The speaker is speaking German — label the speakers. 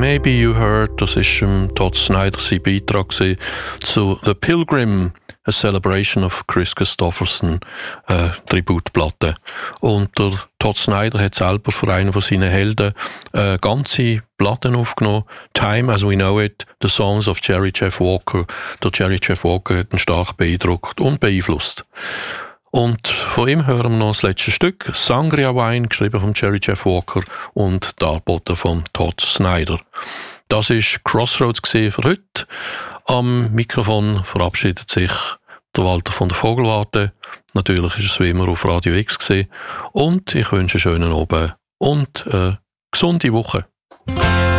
Speaker 1: Maybe You Heard, das war Todd Snider sein Beitrag zu The Pilgrim, A Celebration of Chris Christopherson, Tributplatte. Und der Todd Snider hat selber für einen von seinen Helden ganze Platten aufgenommen. Time as We Know It, The Songs of Jerry Jeff Walker. Der Jerry Jeff Walker hat ihn stark beeindruckt und beeinflusst. Und von ihm hören wir noch das letzte Stück, Sangria Wine, geschrieben von Jerry Jeff Walker und dargeboten von Todd Snider. Das war Crossroads für heute. Am Mikrofon verabschiedet sich der Walter von der Vogelwarte. Natürlich ist es wie immer auf Radio X gewesen. Und ich wünsche einen schönen Abend und eine gesunde Woche.